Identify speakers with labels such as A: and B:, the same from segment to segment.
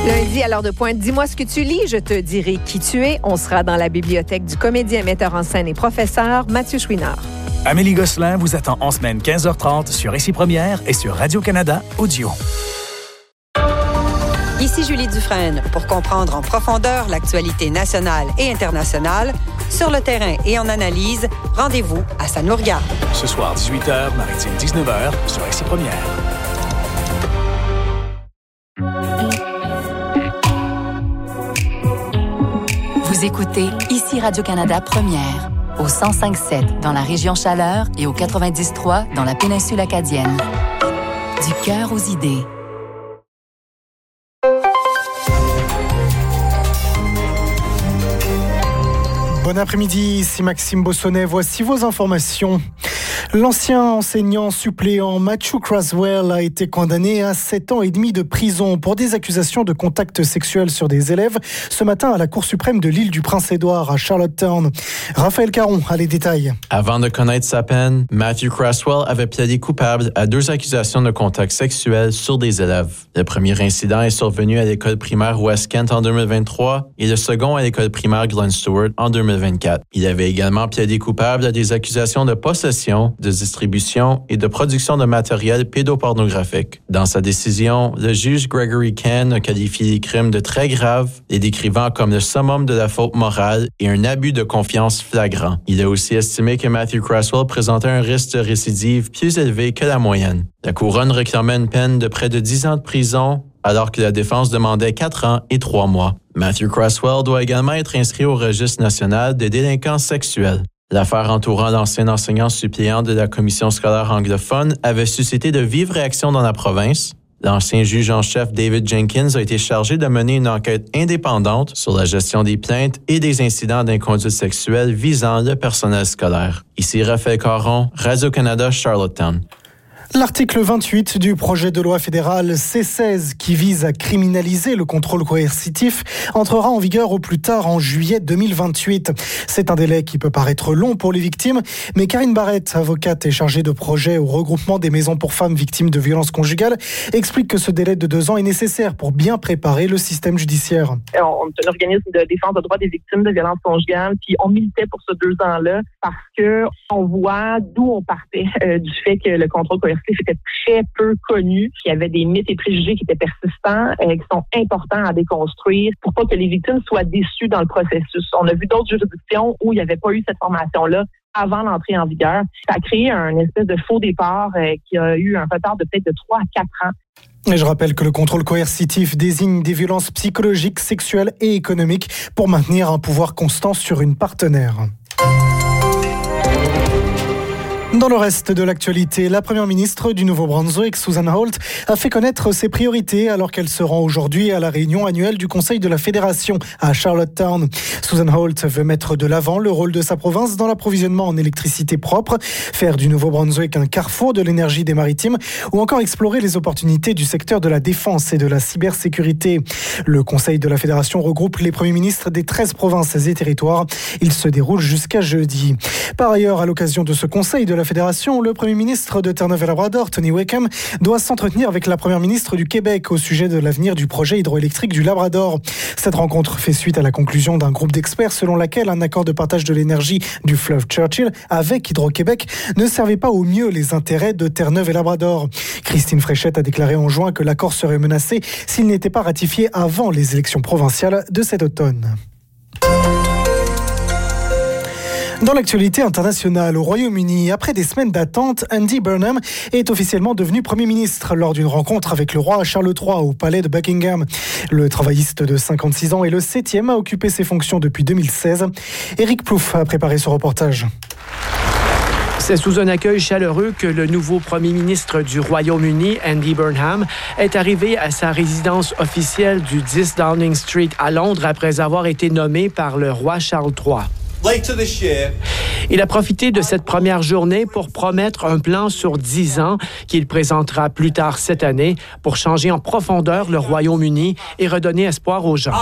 A: Lundi, à l'heure de pointe, dis-moi ce que tu lis, je te dirai qui tu es. On sera dans la bibliothèque du comédien, metteur en scène et professeur Mathieu Chouinard.
B: Amélie Gosselin vous attend en semaine 15h30 sur Ici Première et sur Radio-Canada Audio.
C: Ici Julie Dufresne pour comprendre en profondeur l'actualité nationale et internationale. Sur le terrain et en analyse, rendez-vous à Ça nous regarde.
B: Ce soir, 18h, maritime 19h sur Ici Première.
D: Vous écoutez Ici Radio-Canada Première, au 105.7 dans la région Chaleur et au 90.3 dans la péninsule acadienne. Du cœur aux idées.
E: Bon après-midi, ici Maxime Bossonnet. Voici vos informations. L'ancien enseignant suppléant Matthew Craswell a été condamné à 7 ans et demi de prison pour des accusations de contact sexuel sur des élèves ce matin à la Cour suprême de l'île du Prince-Édouard à Charlottetown. Raphaël Caron a les détails.
F: Avant de connaître sa peine, Matthew Craswell avait plaidé coupable à 2 accusations de contact sexuel sur des élèves. Le premier incident est survenu à l'école primaire West Kent en 2023 et le second à l'école primaire Glen Stewart en 2024. Il avait également plaidé coupable à des accusations de possession, de distribution et de production de matériel pédopornographique. Dans sa décision, le juge Gregory Ken a qualifié les crimes de très graves, les décrivant comme le summum de la faute morale et un abus de confiance flagrant. Il a aussi estimé que Matthew Craswell présentait un risque de récidive plus élevé que la moyenne. La couronne réclamait une peine de près de 10 ans de prison, alors que la défense demandait 4 ans et 3 mois. Matthew Craswell doit également être inscrit au registre national des délinquants sexuels. L'affaire entourant l'ancien enseignant suppléant de la commission scolaire anglophone avait suscité de vives réactions dans la province. L'ancien juge en chef David Jenkins a été chargé de mener une enquête indépendante sur la gestion des plaintes et des incidents d'inconduite sexuelle visant le personnel scolaire. Ici Raphaël Caron, Radio-Canada, Charlottetown.
E: L'article 28 du projet de loi fédéral C-16 qui vise à criminaliser le contrôle coercitif entrera en vigueur au plus tard en juillet 2028. C'est un délai qui peut paraître long pour les victimes, mais Karine Barrette, avocate et chargée de projet au regroupement des maisons pour femmes victimes de violences conjugales, explique que ce délai de 2 ans est nécessaire pour bien préparer le système judiciaire.
G: On est un organisme de défense des droits des victimes de violences conjugales, puis on militait pour ce 2 ans-là parce que on voit d'où on partait du fait que le contrôle coercitif était très peu connu, qu'il y avait des mythes et préjugés qui étaient persistants, qui sont importants à déconstruire pour pas que les victimes soient déçues dans le processus. On a vu d'autres juridictions où il n'y avait pas eu cette formation-là avant l'entrée en vigueur. Ça a créé un espèce de faux départ qui a eu un retard de peut-être de 3 à 4 ans.
E: Et je rappelle que le contrôle coercitif désigne des violences psychologiques, sexuelles et économiques pour maintenir un pouvoir constant sur une partenaire. Dans le reste de l'actualité, la première ministre du Nouveau-Brunswick, Susan Holt, a fait connaître ses priorités alors qu'elle se rend aujourd'hui à la réunion annuelle du Conseil de la Fédération à Charlottetown. Susan Holt veut mettre de l'avant le rôle de sa province dans l'approvisionnement en électricité propre, faire du Nouveau-Brunswick un carrefour de l'énergie des maritimes ou encore explorer les opportunités du secteur de la défense et de la cybersécurité. Le Conseil de la Fédération regroupe les premiers ministres des 13 provinces et territoires. Il se déroule jusqu'à jeudi. Par ailleurs, à l'occasion de ce Conseil de la Fédération, le Premier ministre de Terre-Neuve-et-Labrador, Tony Wakeham, doit s'entretenir avec la Première ministre du Québec au sujet de l'avenir du projet hydroélectrique du Labrador. Cette rencontre fait suite à la conclusion d'un groupe d'experts selon laquelle un accord de partage de l'énergie du fleuve Churchill avec Hydro-Québec ne servait pas au mieux les intérêts de Terre-Neuve-et-Labrador. Christine Fréchette a déclaré en juin que l'accord serait menacé s'il n'était pas ratifié avant les élections provinciales de cet automne. Dans l'actualité internationale, au Royaume-Uni, après des semaines d'attente, Andy Burnham est officiellement devenu Premier ministre lors d'une rencontre avec le roi Charles III au palais de Buckingham. Le travailliste de 56 ans est le 7e à occuper ses fonctions depuis 2016. Éric Plouffe a préparé ce reportage.
H: C'est sous un accueil chaleureux que le nouveau premier ministre du Royaume-Uni, Andy Burnham, est arrivé à sa résidence officielle du 10 Downing Street à Londres après avoir été nommé par le roi Charles III. Il a profité de cette première journée pour promettre un plan sur 10 ans qu'il présentera plus tard cette année pour changer en profondeur le Royaume-Uni et redonner espoir aux gens.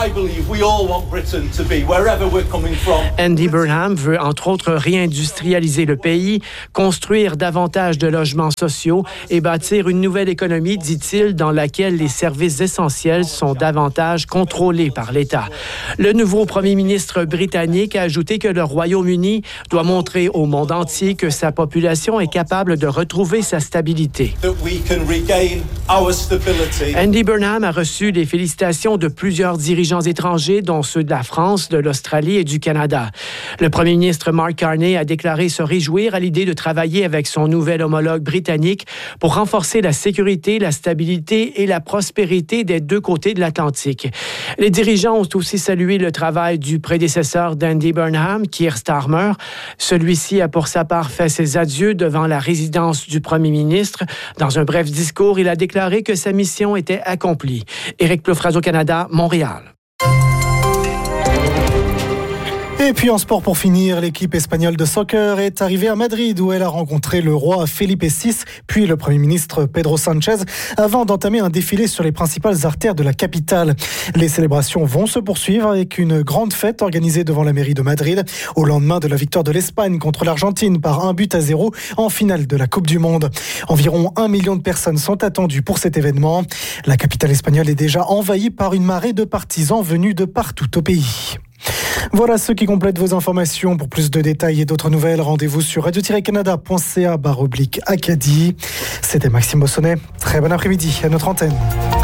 H: Andy Burnham veut entre autres réindustrialiser le pays, construire davantage de logements sociaux et bâtir une nouvelle économie, dit-il, dans laquelle les services essentiels sont davantage contrôlés par l'État. Le nouveau premier ministre britannique a ajouté que le Royaume-Uni doit montrer au monde entier que sa population est capable de retrouver sa stabilité. Andy Burnham a reçu les félicitations de plusieurs dirigeants étrangers, dont ceux de la France, de l'Australie et du Canada. Le premier ministre Mark Carney a déclaré se réjouir à l'idée de travailler avec son nouvel homologue britannique pour renforcer la sécurité, la stabilité et la prospérité des deux côtés de l'Atlantique. Les dirigeants ont aussi salué le travail du prédécesseur d'Andy Burnham, Keir Starmer. Celui-ci a pour sa part fait ses adieux devant la résidence du premier ministre. Dans un bref discours, il a déclaré que sa mission était accomplie. Éric Plouffe, Radio-Canada, Montréal.
E: Et puis en sport pour finir, l'équipe espagnole de soccer est arrivée à Madrid où elle a rencontré le roi Felipe VI, puis le Premier ministre Pedro Sánchez, avant d'entamer un défilé sur les principales artères de la capitale. Les célébrations vont se poursuivre avec une grande fête organisée devant la mairie de Madrid au lendemain de la victoire de l'Espagne contre l'Argentine par 1-0 en finale de la Coupe du Monde. Environ 1 million de personnes sont attendues pour cet événement. La capitale espagnole est déjà envahie par une marée de partisans venus de partout au pays. Voilà ce qui complète vos informations. Pour plus de détails et d'autres nouvelles, rendez-vous sur radio-canada.ca/Acadie. C'était Maxime Bossonnet. Très bon après-midi à notre antenne.